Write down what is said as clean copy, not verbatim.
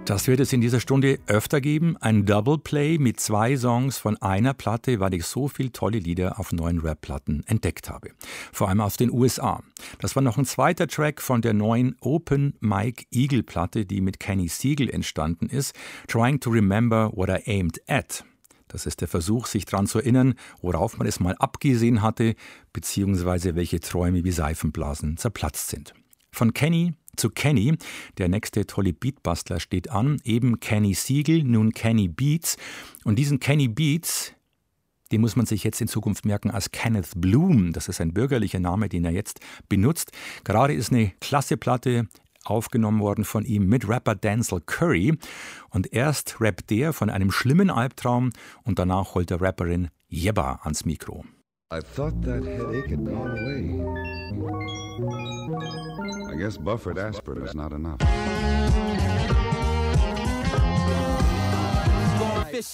Das wird es in dieser Stunde öfter geben. Ein Double Play mit 2 Songs von einer Platte, weil ich so viele tolle Lieder auf neuen Rap-Platten entdeckt habe. Vor allem aus den USA. Das war noch ein zweiter Track von der neuen Open Mike Eagle Platte, die mit Kenny Siegel entstanden ist. Trying to remember what I aimed at. Das ist der Versuch, sich daran zu erinnern, worauf man es mal abgesehen hatte, beziehungsweise welche Träume wie Seifenblasen zerplatzt sind. Von Kenny zu Kenny, der nächste tolle Beatbastler steht an, eben Kenny Siegel, nun Kenny Beats. Und diesen Kenny Beats, den muss man sich jetzt in Zukunft merken als Kenneth Bloom. Das ist ein bürgerlicher Name, den er jetzt benutzt. Gerade ist eine klasse Platte aufgenommen worden von ihm mit Rapper Denzel Curry. Und erst rappt der von einem schlimmen Albtraum und danach holt der Rapperin Yebba ans Mikro. I thought that headache had gone away. I guess Bufford aspirin is not enough.